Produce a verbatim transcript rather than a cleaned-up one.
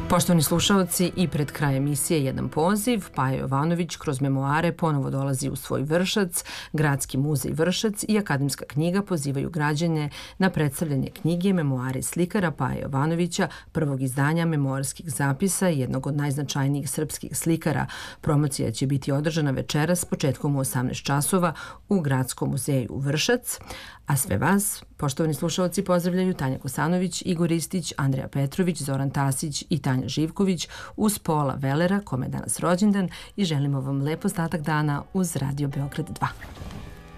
Poštovani slušalci, i pred kraj emisije jedan poziv. Paja Jovanović kroz memoare ponovo dolazi u svoj Vršac. Gradski muzej Vršac i Akademska knjiga pozivaju građane na predstavljanje knjige Memoari slikara Paje Jovanovića, prvog izdanja memoarskih zapisa i jednog od najznačajnijih srpskih slikara. Promocija će biti održana večeras početkom u osamnaest časova u Gradskom muzeju Vršac. A sve vas, poštovani slušalci, pozdravljaju Tanja Kosanović, Igor Ristić, Andreja Petrović, Zoran Tasić i Tanja Živković uz Pola Velera, kome je danas rođendan, i želimo vam lep ostatak dana uz Radio Beograd dva.